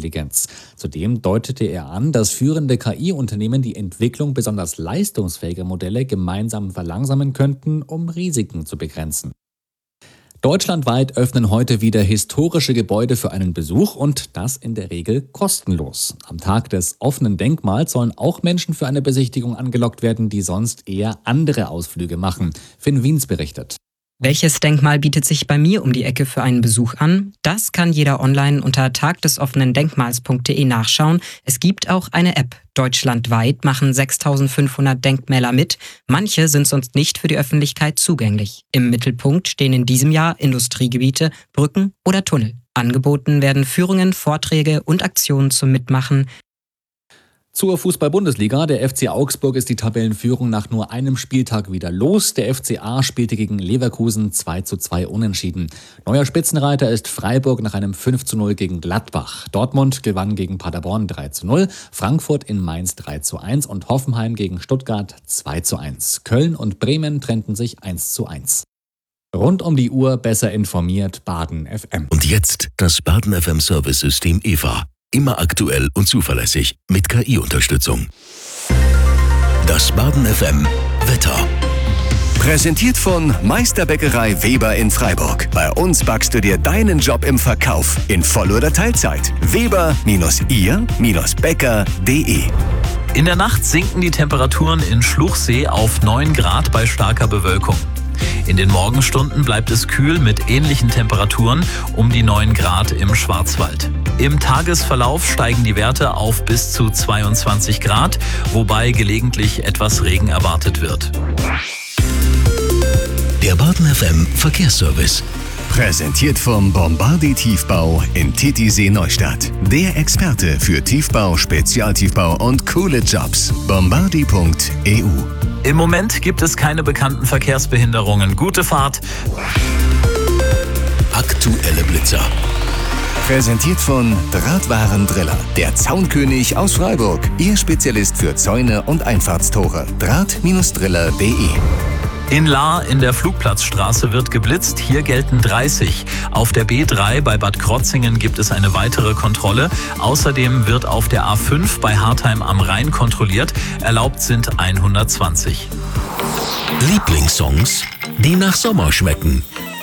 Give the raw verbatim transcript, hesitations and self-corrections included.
Intelligenz. Zudem deutete er an, dass führende K I-Unternehmen die Entwicklung besonders leistungsfähiger Modelle gemeinsam verlangsamen könnten, um Risiken zu begrenzen. Deutschlandweit öffnen heute wieder historische Gebäude für einen Besuch und das in der Regel kostenlos. Am Tag des offenen Denkmals sollen auch Menschen für eine Besichtigung angelockt werden, die sonst eher andere Ausflüge machen. Finn Wiens berichtet. Welches Denkmal bietet sich bei mir um die Ecke für einen Besuch an? Das kann jeder online unter tagdesoffenendenkmals punkt de nachschauen. Es gibt auch eine App. Deutschlandweit machen sechstausendfünfhundert Denkmäler mit. Manche sind sonst nicht für die Öffentlichkeit zugänglich. Im Mittelpunkt stehen in diesem Jahr Industriegebiete, Brücken oder Tunnel. Angeboten werden Führungen, Vorträge und Aktionen zum Mitmachen. Zur Fußball-Bundesliga. Der F C Augsburg ist die Tabellenführung nach nur einem Spieltag wieder los. Der F C A spielte gegen Leverkusen zwei zu zwei unentschieden. Neuer Spitzenreiter ist Freiburg nach einem fünf zu null gegen Gladbach. Dortmund gewann gegen Paderborn drei zu null, Frankfurt in Mainz drei zu eins und Hoffenheim gegen Stuttgart zwei zu eins. Köln und Bremen trennten sich eins zu eins. Rund um die Uhr besser informiert Baden F M. Und jetzt das Baden F M Service-System E V A. Immer aktuell und zuverlässig mit K I-Unterstützung. Das Baden F M Wetter. Präsentiert von Meisterbäckerei Weber in Freiburg. Bei uns backst du dir deinen Job im Verkauf in Voll- oder Teilzeit. Weber ihr Bäcker punkt de. In der Nacht sinken die Temperaturen in Schluchsee auf neun Grad bei starker Bewölkung. In den Morgenstunden bleibt es kühl mit ähnlichen Temperaturen um die neun Grad im Schwarzwald. Im Tagesverlauf steigen die Werte auf bis zu zweiundzwanzig Grad, wobei gelegentlich etwas Regen erwartet wird. Der Baden F M Verkehrsservice. Präsentiert vom Bombardi Tiefbau in Titisee Neustadt. Der Experte für Tiefbau, Spezialtiefbau und coole Jobs. bombardi punkt e u. Im Moment gibt es keine bekannten Verkehrsbehinderungen. Gute Fahrt. Aktuelle Blitzer. Präsentiert von Drahtwarendriller, der Zaunkönig aus Freiburg. Ihr Spezialist für Zäune und Einfahrtstore. draht Driller punkt de. In Lahr in der Flugplatzstraße wird geblitzt, hier gelten dreißig. Auf der B drei bei Bad Krotzingen gibt es eine weitere Kontrolle. Außerdem wird auf der A fünf bei Hartheim am Rhein kontrolliert. Erlaubt sind hundertzwanzig. Lieblingssongs, die nach Sommer schmecken.